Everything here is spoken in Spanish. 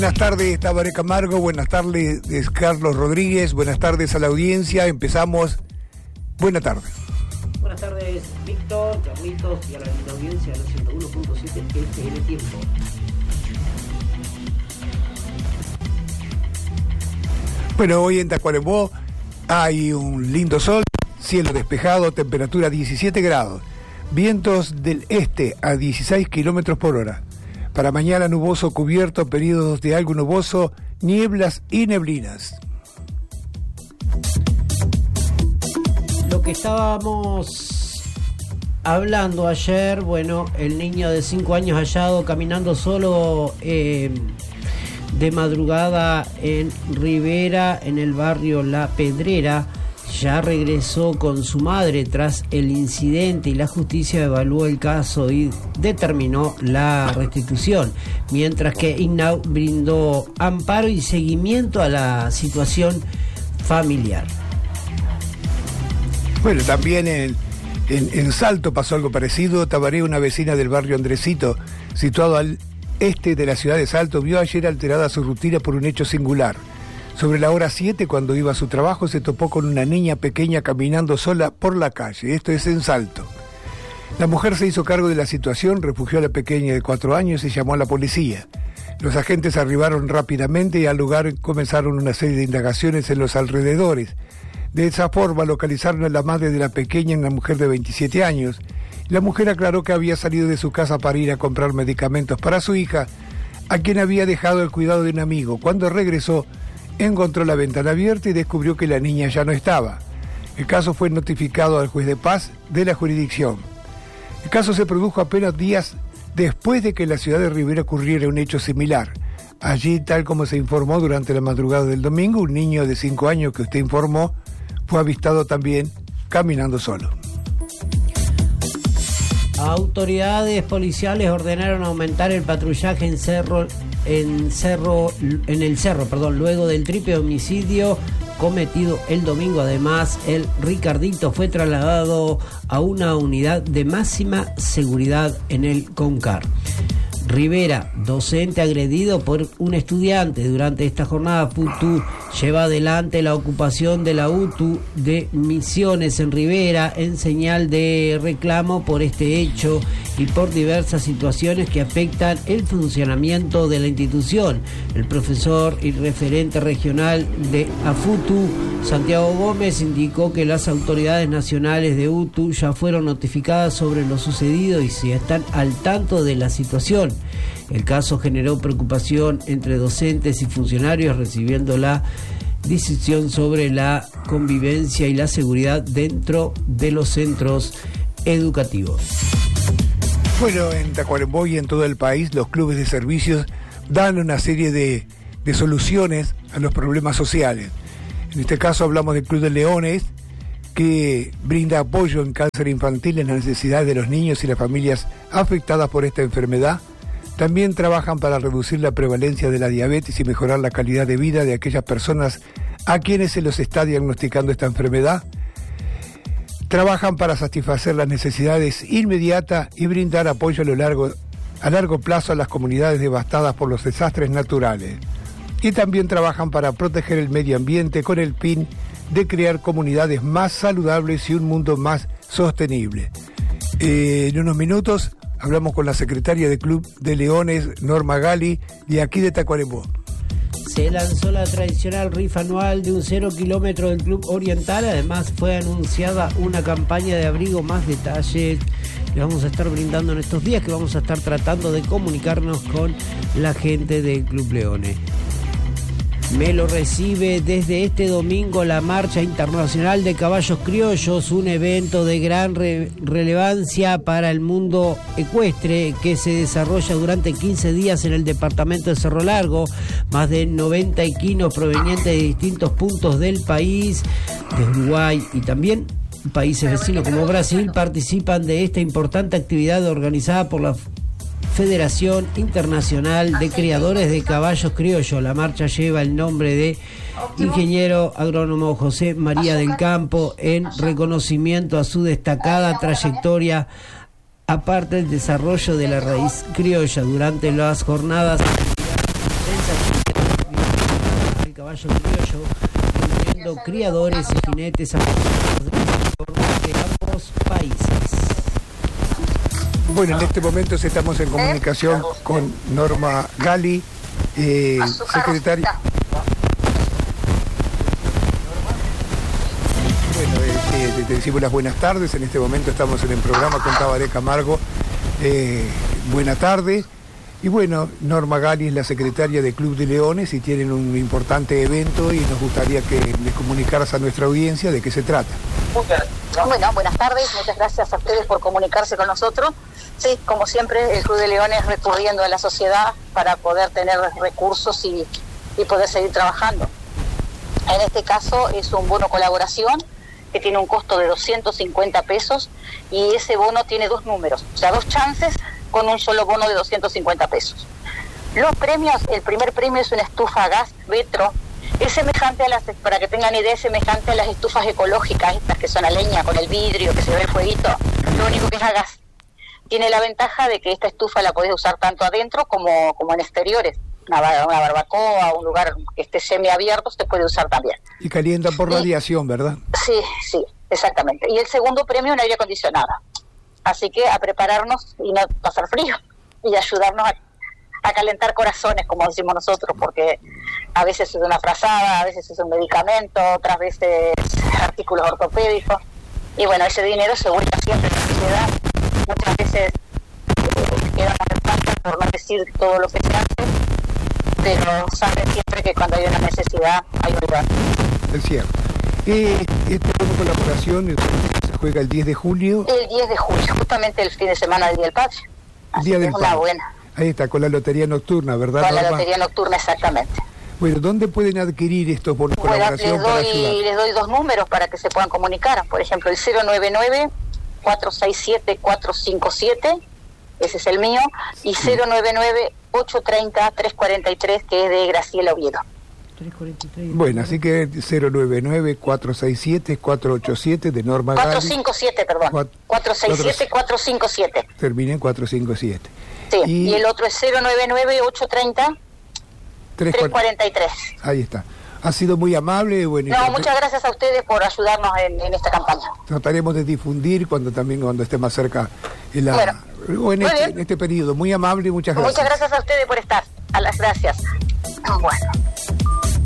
Buenas tardes, Tabaré Camargo, buenas tardes, Carlos Rodríguez, buenas tardes a la audiencia, empezamos. Buenas tardes. Buenas tardes, Víctor, Carlitos y a la audiencia de los 101.7 FM Tiempo. Bueno, hoy en Tacuarembó hay un lindo sol, cielo despejado, temperatura 17 grados, vientos del este a 16 kilómetros por hora. Para mañana nuboso cubierto, periodos de algo nuboso, nieblas y neblinas. Lo que estábamos hablando ayer, bueno, el niño de 5 años hallado caminando solo de madrugada en Rivera, en el barrio La Pedrera, ya regresó con su madre tras el incidente y la justicia evaluó el caso y determinó la restitución, mientras que INAU brindó amparo y seguimiento a la situación familiar. Bueno, también en Salto pasó algo parecido. Tabaré, una vecina del barrio Andresito, situado al este de la ciudad de Salto, vio ayer alterada su rutina por un hecho singular. Sobre la hora 7, cuando iba a su trabajo, se topó con una niña pequeña caminando sola por la calle. Esto es en Salto. La mujer se hizo cargo de la situación, refugió a la pequeña de 4 años y llamó a la policía. Los agentes arribaron rápidamente y al lugar comenzaron una serie de indagaciones en los alrededores. De esa forma localizaron a la madre de la pequeña, una mujer de 27 años. La mujer aclaró que había salido de su casa para ir a comprar medicamentos para su hija, a quien había dejado el cuidado de un amigo. Cuando regresó, encontró la ventana abierta y descubrió que la niña ya no estaba. El caso fue notificado al juez de paz de la jurisdicción. El caso se produjo apenas días después de que en la ciudad de Rivera ocurriera un hecho similar. Allí, tal como se informó durante la madrugada del domingo, un niño de 5 años que usted informó fue avistado también caminando solo. Autoridades policiales ordenaron aumentar el patrullaje en el cerro, luego del triple homicidio cometido el domingo. Además, el Ricardito fue trasladado a una unidad de máxima seguridad en el Concar. Rivera, docente agredido por un estudiante durante esta jornada. FUTU lleva adelante la ocupación de la UTU de Misiones en Rivera en señal de reclamo por este hecho y por diversas situaciones que afectan el funcionamiento de la institución. El profesor y referente regional de AFUTU, Santiago Gómez, indicó que las autoridades nacionales de UTU ya fueron notificadas sobre lo sucedido y se están al tanto de la situación. El caso generó preocupación entre docentes y funcionarios, recibiendo la decisión sobre la convivencia y la seguridad dentro de los centros educativos. Bueno, en Tacuarembó y en todo el país, los clubes de servicios dan una serie de soluciones a los problemas sociales. En este caso hablamos del Club de Leones, que brinda apoyo en cáncer infantil en las necesidades de los niños y las familias afectadas por esta enfermedad. También trabajan para reducir la prevalencia de la diabetes y mejorar la calidad de vida de aquellas personas a quienes se los está diagnosticando esta enfermedad. Trabajan para satisfacer las necesidades inmediatas y brindar apoyo a largo plazo a las comunidades devastadas por los desastres naturales. Y también trabajan para proteger el medio ambiente con el fin de crear comunidades más saludables y un mundo más sostenible. En unos minutos hablamos con la secretaria del Club de Leones, Norma Gali, de aquí de Tacuarembó. Se lanzó la tradicional rifa anual de un 0 kilómetro del Club Oriental. Además fue anunciada una campaña de abrigo. Más detalles le vamos a estar brindando en estos días, que vamos a estar tratando de comunicarnos con la gente del Club Leones. Melo recibe desde este domingo la Marcha Internacional de Caballos Criollos, un evento de gran relevancia para el mundo ecuestre que se desarrolla durante 15 días en el departamento de Cerro Largo. Más de 90 equinos provenientes de distintos puntos del país, de Uruguay y también países vecinos como Brasil, participan de esta importante actividad organizada por la Federación Internacional de Criadores de Caballos Criollos. La marcha lleva el nombre de ingeniero agrónomo José María del Campo en reconocimiento a su destacada trayectoria, aparte del desarrollo de la raíz criolla. Durante las jornadas caballo criollo, incluyendo criadores y jinetes aficionados de ambos países. Bueno, en este momento estamos en comunicación con Norma Gali, secretaria. Bueno, te decimos las buenas tardes. En este momento estamos en el programa con Tabaré Camargo. Buena tarde. Y bueno, Norma Gali es la secretaria del Club de Leones y tienen un importante evento y nos gustaría que le comunicaras a nuestra audiencia de qué se trata. Bueno, buenas tardes, muchas gracias a ustedes por comunicarse con nosotros. Sí, como siempre, el Club de Leones recurriendo a la sociedad para poder tener recursos y poder seguir trabajando. En este caso es un bono colaboración que tiene un costo de 250 pesos y ese bono tiene dos números, o sea, dos chances con un solo bono de 250 pesos. Los premios, el primer premio es una estufa a gas retro, es semejante a las, para que tengan idea, es semejante a las estufas ecológicas, estas que son a leña, con el vidrio, que se ve el fueguito, lo único que es a gas. Tiene la ventaja de que esta estufa la podés usar tanto adentro como en exteriores. Una barbacoa, un lugar que esté semiabierto, se puede usar también. Y calienta por radiación, ¿verdad? Sí, exactamente. Y el segundo premio, un aire acondicionado. Así que a prepararnos y no pasar frío y ayudarnos a calentar corazones, como decimos nosotros, porque a veces es una frazada, a veces es un medicamento, otras veces artículos ortopédicos. Y bueno, ese dinero se vuelve siempre en la sociedad. Muchas veces quedamos en falta por no decir todo lo que se hace, pero saben siempre que cuando hay una necesidad hay un lugar. Es cierto. Esta colaboración se juega el 10 de julio. El 10 de julio, justamente el fin de semana del Día del Padre. El Día del Padre. Una buena. Ahí está, con la lotería nocturna, ¿verdad? Con la lotería nocturna, exactamente. Bueno, ¿dónde pueden adquirir estos bonos de colaboración para ayudar? Les doy dos números para que se puedan comunicar. Por ejemplo, el 099-467-457, ese es el mío, y 099-830-343, que es de Graciela Oviedo. 343. Bueno, así que 099-467-487 de Norma Gali. 457, perdón. 467-457. Termina en 457. Sí, y el otro es 099-830-343. Ahí está. Ha sido muy amable. Bueno, no, muchas gracias a ustedes por ayudarnos en esta campaña. Trataremos de difudir cuando esté más cerca en este periodo. Muy amable, muchas gracias. Muchas gracias a ustedes por estar. A las gracias. Bueno.